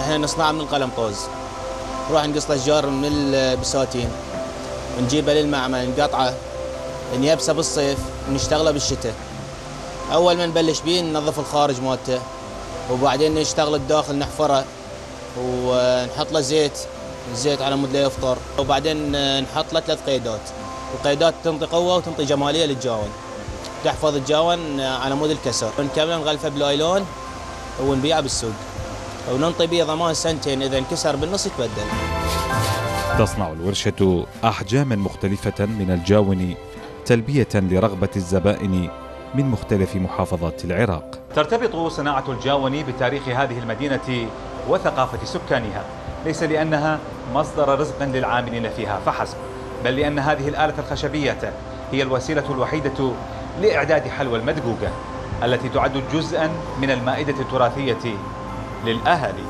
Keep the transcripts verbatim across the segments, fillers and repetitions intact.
احنا نصنعها من القلم طوز، نروح نقص الاشجار من البساتين ونجيبها للمعمل نقطعه نيبسه بالصيف ونشتغله بالشتاء. اول ما نبلش بيه ننظف الخارج مالته، وبعدين نشتغل الداخل نحفره ونحط له زيت الزيت على مود لا يفطر، وبعدين نحط له ثلاث قيدات. القيدات تنطي قوه وتنطي جماليه للجاون، تحفظ الجاون على مود الكسر. نكمل نغلفه بالايلون ونبيعه بالسوق، وننطي به ضمان سنتين، اذا انكسر بالنص يتبدل. تصنع الورشة أحجاما مختلفة من الجاون تلبية لرغبة الزبائن من مختلف محافظات العراق. ترتبط صناعة الجاون بتاريخ هذه المدينة وثقافة سكانها، ليس لأنها مصدر رزق للعاملين فيها فحسب، بل لأن هذه الآلة الخشبية هي الوسيلة الوحيدة لإعداد حلوى المدقوقة التي تعد جزءا من المائدة التراثية للأهالي.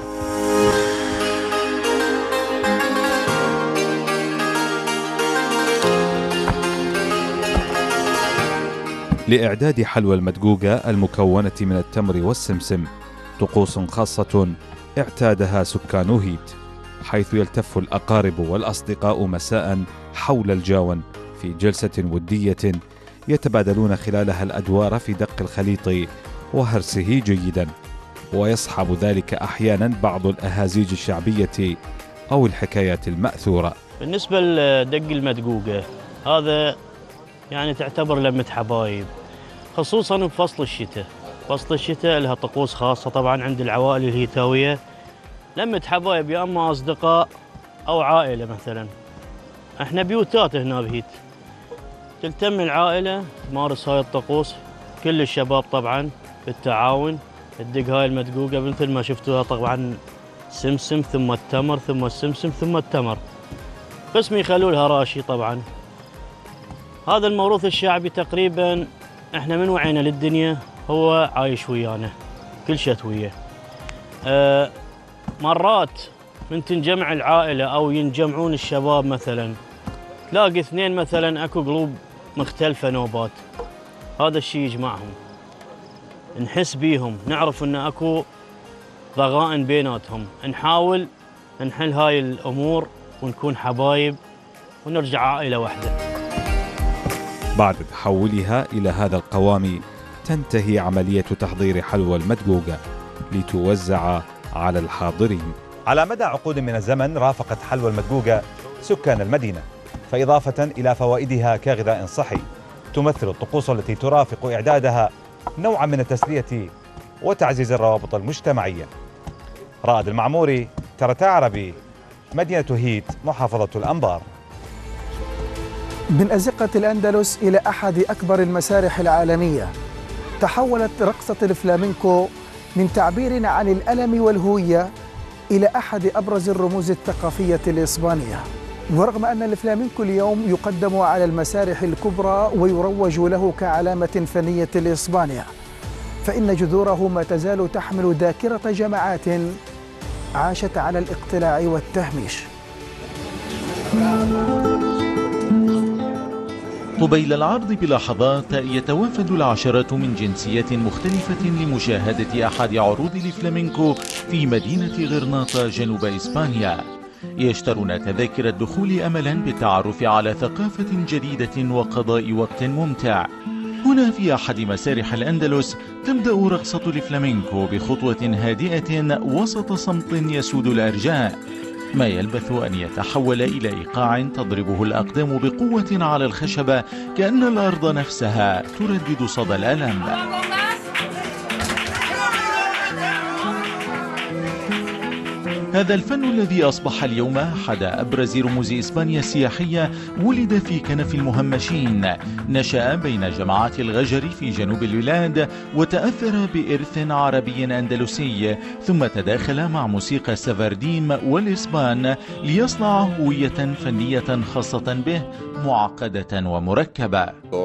لإعداد حلوى المدقوقة المكونة من التمر والسمسم طقوس خاصة اعتادها سكان هيت، حيث يلتف الأقارب والأصدقاء مساء حول الجاون في جلسة ودية يتبادلون خلالها الأدوار في دق الخليط وهرسه جيدا، ويصحب ذلك أحيانا بعض الأهازيج الشعبية أو الحكايات المأثورة. بالنسبة لدق المدقوقة هذا يعني تعتبر لمة حبايب، خصوصا بفصل الشتاء. فصل الشتاء لها طقوس خاصة طبعا عند العوائل الهيتاوية، لمة حبايب يا اما اصدقاء او عائلة. مثلا احنا بيوتات هنا بهيت، تلتم العائلة تمارس هاي الطقوس، كل الشباب طبعا بالتعاون تدق هاي المدقوقة مثل ما شفتوها طبعا، سمسم ثم التمر ثم السمسم ثم التمر، قسم يخلوا لها راشي. طبعا هذا الموروث الشعبي تقريبا احنا من وعينا للدنيا هو عايش ويانا كل شتوية. أه مرات من تنجمع العائلة او ينجمعون الشباب، مثلا تلاقي اثنين مثلا اكو قلوب مختلفة نوبات، هذا الشيء يجمعهم، نحس بيهم، نعرف ان اكو ضغائن بيناتهم، نحاول نحل هاي الامور ونكون حبايب ونرجع عائلة واحدة. بعد تحولها إلى هذا القوام تنتهي عملية تحضير حلوى المدقوقة لتوزع على الحاضرين. على مدى عقود من الزمن رافقت حلوى المدقوقة سكان المدينة، فإضافة إلى فوائدها كغذاء صحي تمثل الطقوس التي ترافق إعدادها نوعا من التسلية وتعزيز الروابط المجتمعية. رائد المعموري، ترتا عربي، مدينة هيت، محافظة الأنبار. من أزقة الأندلس إلى أحد أكبر المسارح العالمية، تحولت رقصة الفلامينكو من تعبير عن الألم والهوية إلى أحد أبرز الرموز الثقافية الإسبانية. ورغم أن الفلامينكو اليوم يقدم على المسارح الكبرى ويروج له كعلامة فنية لإسبانيا، فإن جذوره ما تزال تحمل ذاكرة جماعات عاشت على الاقتلاع والتهميش. قبيل العرض بلحظات يتوافد العشرات من جنسيات مختلفة لمشاهدة أحد عروض الفلامينكو في مدينة غرناطة جنوب إسبانيا. يشترون تذاكر الدخول أملا بالتعرف على ثقافة جديدة وقضاء وقت ممتع. هنا في أحد مسارح الأندلس تبدأ رقصة الفلامينكو بخطوة هادئة وسط صمت يسود الأرجاء، ما يلبث أن يتحول إلى إيقاع تضربه الأقدام بقوة على الخشبة كأن الأرض نفسها تردد صدى الألم. هذا الفن الذي أصبح اليوم أحد أبرز رموز إسبانيا السياحية ولد في كنف المهمشين، نشأ بين جماعات الغجر في جنوب البلاد وتأثر بإرث عربي أندلسي، ثم تداخل مع موسيقى السفارديم والإسبان ليصنع هوية فنية خاصة به معقدة ومركبة.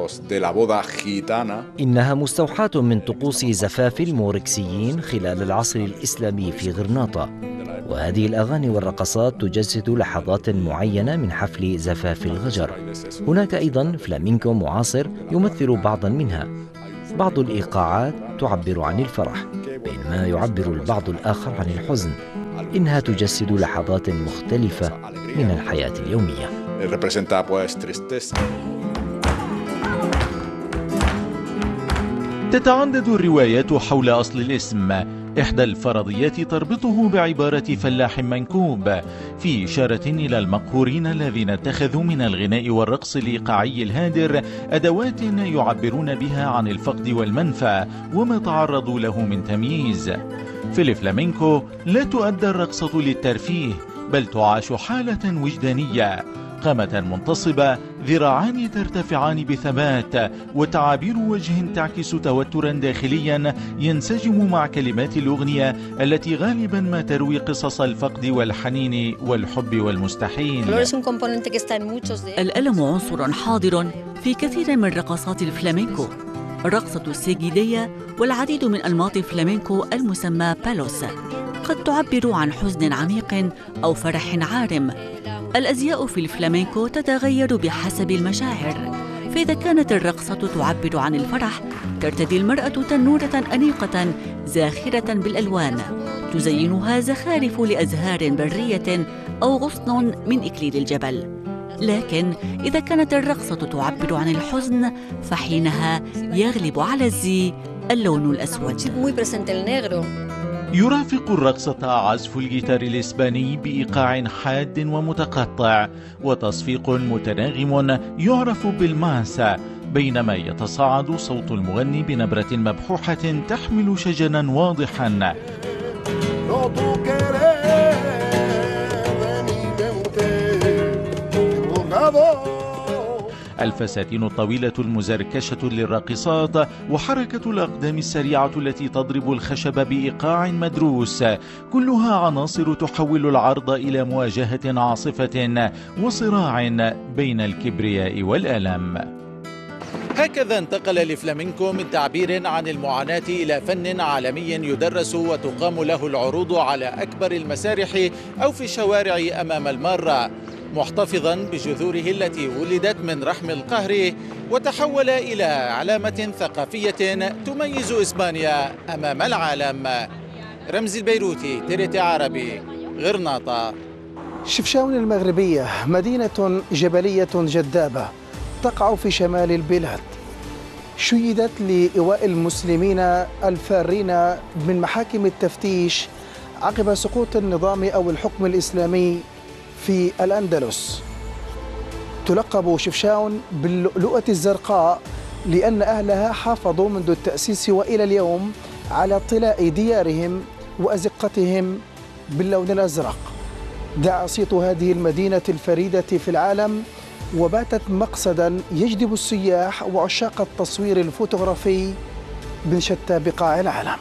إنها مستوحاة من طقوس زفاف الموركسيين خلال العصر الإسلامي في غرناطة، وهذه الأغاني والرقصات تجسد لحظات معينة من حفل زفاف الغجر. هناك أيضا فلامينكو معاصر يمثل بعضا منها، بعض الإيقاعات تعبر عن الفرح، بينما يعبر البعض الآخر عن الحزن، إنها تجسد لحظات مختلفة من الحياة اليومية. تتعدد الروايات حول أصل الاسم. إحدى الفرضيات تربطه بعبارة فلاح منكوب، في إشارة إلى المقهورين الذين اتخذوا من الغناء والرقص الإيقاعي الهادر أدوات يعبرون بها عن الفقد والمنفى وما تعرضوا له من تمييز. في الفلامينكو لا تؤدى الرقصة للترفيه، بل تعاش حالة وجدانية. قامة منتصبة، ذراعان ترتفعان بثبات، وتعابير وجه تعكس توترا داخليا ينسجم مع كلمات الأغنية التي غالبا ما تروي قصص الفقد والحنين والحب والمستحيل. الألم عنصر حاضر في كثير من رقصات الفلامينكو. رقصة السيجيدية والعديد من أنماط الفلامينكو المسمى بالوس قد تعبر عن حزن عميق أو فرح عارم. الأزياء في الفلامينكو تتغير بحسب المشاعر، فإذا كانت الرقصة تعبر عن الفرح ترتدي المرأة تنورة أنيقة زاخرة بالألوان تزينها زخارف لأزهار برية أو غصن من إكليل الجبل. لكن إذا كانت الرقصة تعبر عن الحزن فحينها يغلب على الزي اللون الأسود. يرافق الرقصة عزف الجيتار الإسباني بإيقاع حاد ومتقطع وتصفيق متناغم يعرف بالماسا، بينما يتصاعد صوت المغني بنبرة مبحوحة تحمل شجنا واضحا. الفساتين الطويلة المزركشة للراقصات وحركة الأقدام السريعة التي تضرب الخشب بإيقاع مدروس، كلها عناصر تحول العرض إلى مواجهة عاصفة وصراع بين الكبرياء والألم. هكذا انتقل الفلامينكو من تعبير عن المعاناة إلى فن عالمي يدرس وتقام له العروض على أكبر المسارح أو في الشوارع أمام المارة، محتفظا بجذوره التي ولدت من رحم القهر وتحول إلى علامة ثقافية تميز إسبانيا أمام العالم. رمزي البيروتي، تيريتي عربي، غرناطة. شفشاون المغربية مدينة جبلية جذابة تقع في شمال البلاد، شيدت لإيواء المسلمين الفارين من محاكم التفتيش عقب سقوط النظام أو الحكم الإسلامي في الأندلس. تلقب شفشاون باللؤلؤة الزرقاء لأن أهلها حافظوا منذ التأسيس وإلى اليوم على طلاء ديارهم وأزقتهم باللون الأزرق. دعا صيت هذه المدينة الفريدة في العالم وباتت مقصدا يجذب السياح وعشاق التصوير الفوتوغرافي من شتى بقاع العالم.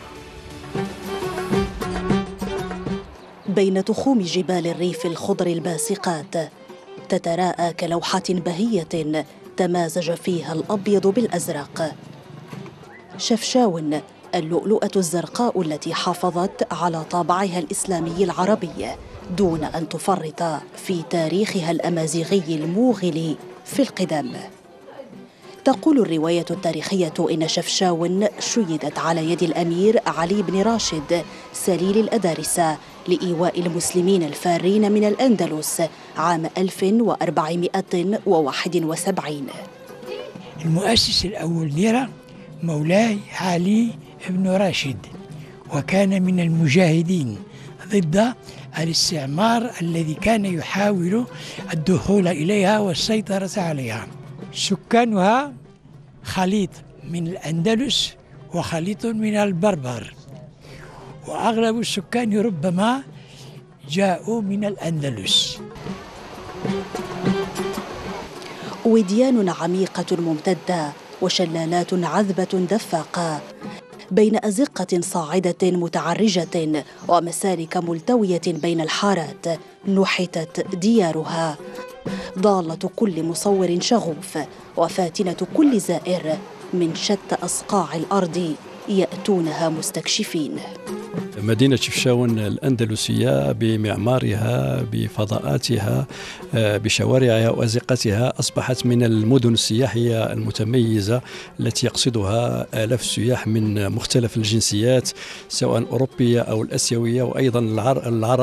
بين تخوم جبال الريف الخضر الباسقات تتراءى كلوحة بهية تمازج فيها الأبيض بالأزرق. شفشاون، اللؤلؤة الزرقاء التي حافظت على طابعها الإسلامي العربي دون أن تفرط في تاريخها الأمازيغي الموغل في القدم. تقول الرواية التاريخية إن شفشاون شيدت على يد الأمير علي بن راشد سليل الأدارسة لإيواء المسلمين الفارين من الأندلس عام ألف وأربعمائة وواحد وسبعين. المؤسس الأول ليرة مولاي علي بن راشد، وكان من المجاهدين ضد الاستعمار الذي كان يحاول الدخول إليها والسيطرة عليها. سكانها خليط من الأندلس وخليط من البربر، وأغلب السكان ربما جاءوا من الأندلس. وديان عميقة ممتدة وشلالات عذبة دفاقة بين أزقة صاعدة متعرجة ومسالك ملتوية بين الحارات نحتت ديارها، ضالة كل مصور شغوف وفاتنة كل زائر من شتى أصقاع الأرض يأتونها مستكشفين. مدينة شفشاون الأندلسية بمعمارها بفضاءاتها بشوارعها وأزقتها أصبحت من المدن السياحية المتميزة التي يقصدها آلاف السياح من مختلف الجنسيات سواء الأوروبية أو الآسيوية وأيضا العرب